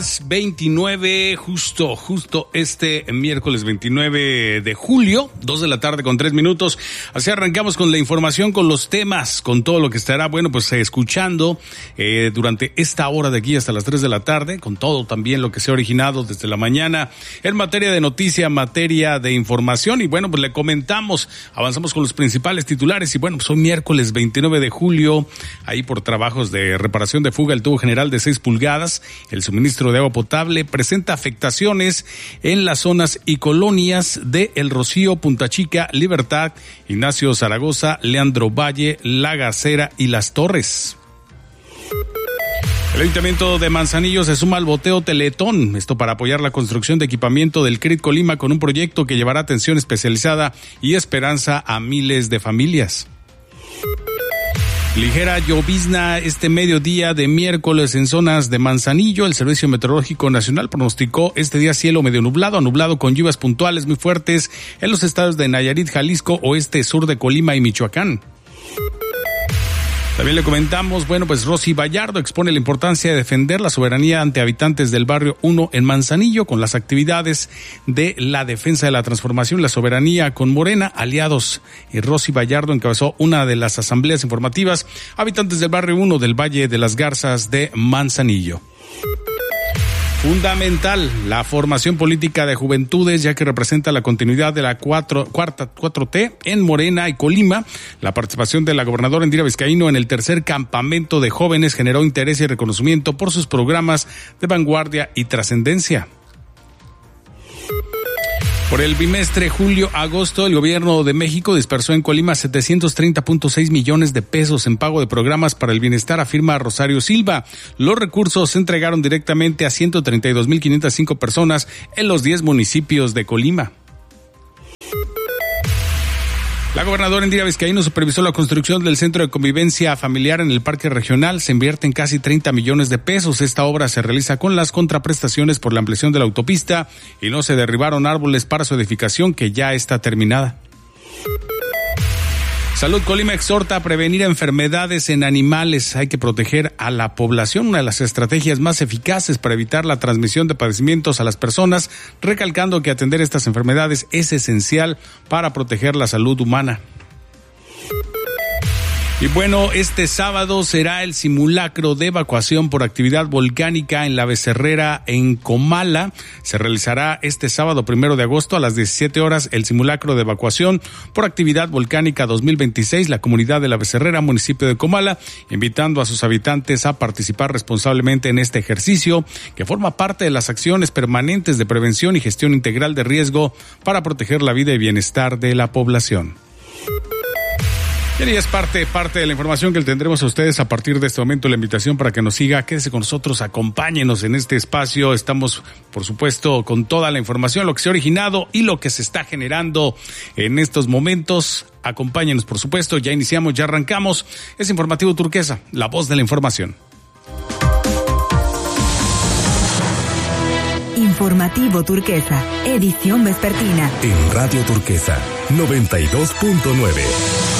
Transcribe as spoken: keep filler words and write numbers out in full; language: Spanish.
veintinueve, justo, justo este miércoles veintinueve de julio, dos de la tarde con tres minutos. Así arrancamos con la información, con los temas, con todo lo que estará, bueno, pues eh, escuchando eh, durante esta hora de aquí hasta las tres de la tarde, con todo también lo que se ha originado desde la mañana en materia de noticia, materia de información. Y bueno, pues le comentamos, avanzamos con los principales titulares. Y bueno, pues hoy miércoles veintinueve de julio, ahí por trabajos de reparación de fuga, el tubo general de seis pulgadas, el suministro de agua potable presenta afectaciones en las zonas y colonias de El Rocío, Punta Chica, Libertad, Ignacio Zaragoza, Leandro Valle, La Gacera y Las Torres. El Ayuntamiento de Manzanillo se suma al boteo Teletón, esto para apoyar la construcción de equipamiento del C R I T Colima con un proyecto que llevará atención especializada y esperanza a miles de familias. Ligera llovizna este mediodía de miércoles en zonas de Manzanillo. El Servicio Meteorológico Nacional pronosticó este día cielo medio nublado, nublado con lluvias puntuales muy fuertes en los estados de Nayarit, Jalisco, oeste, sur de Colima y Michoacán. También le comentamos, bueno, pues Rosy Vallardo expone la importancia de defender la soberanía ante habitantes del barrio uno en Manzanillo con las actividades de la defensa de la transformación, la soberanía con Morena, aliados. Y Rosy Vallardo encabezó una de las asambleas informativas habitantes del barrio uno del Valle de las Garzas de Manzanillo. Fundamental la formación política de juventudes, ya que representa la continuidad de la cuatro, cuarta, cuatro T en Morena y Colima. La participación de la gobernadora Indira Vizcaíno en el tercer campamento de jóvenes generó interés y reconocimiento por sus programas de vanguardia y trascendencia. Por el bimestre julio-agosto, el gobierno de México dispersó en Colima setecientos treinta punto seis millones de pesos en pago de programas para el bienestar, afirma Rosario Silva. Los recursos se entregaron directamente a ciento treinta y dos mil quinientas cinco personas en los diez municipios de Colima. La gobernadora Indira Vizcaíno supervisó la construcción del Centro de Convivencia Familiar en el Parque Regional. Se invierten casi treinta millones de pesos. Esta obra se realiza con las contraprestaciones por la ampliación de la autopista y no se derribaron árboles para su edificación, que ya está terminada. Salud Colima exhorta a prevenir enfermedades en animales. Hay que proteger a la población, una de las estrategias más eficaces para evitar la transmisión de padecimientos a las personas, recalcando que atender estas enfermedades es esencial para proteger la salud humana. Y bueno, este sábado será el simulacro de evacuación por actividad volcánica en la Becerrera en Comala. Se realizará este sábado primero de agosto a las diecisiete horas el simulacro de evacuación por actividad volcánica dos mil veintiséis, la comunidad de la Becerrera, municipio de Comala, invitando a sus habitantes a participar responsablemente en este ejercicio que forma parte de las acciones permanentes de prevención y gestión integral de riesgo para proteger la vida y bienestar de la población. Y es parte, parte de la información que le tendremos a ustedes a partir de este momento. La invitación para que nos siga, quédese con nosotros, acompáñenos en este espacio. Estamos, por supuesto, con toda la información, lo que se ha originado y lo que se está generando en estos momentos. Acompáñenos, por supuesto, ya iniciamos, ya arrancamos. Es Informativo Turquesa, la voz de la información. Informativo Turquesa, edición vespertina. En Radio Turquesa, noventa y dos punto nueve.